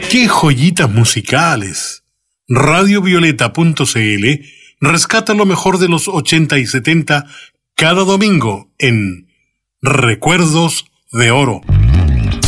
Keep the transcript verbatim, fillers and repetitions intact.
¡Qué joyitas musicales! radio violeta punto c l rescata lo mejor de los ochenta y setenta cada domingo en Recuerdos de Oro.